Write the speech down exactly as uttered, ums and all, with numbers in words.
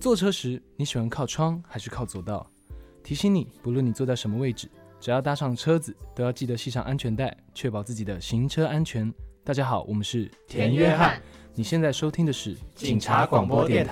坐车时，你喜欢靠窗还是靠左道？提醒你，不论你坐在什么位置，只要搭上车子，都要记得系上安全带，确保自己的行车安全。大家好，我们是田约翰， 你现在收听的是警察广播电台。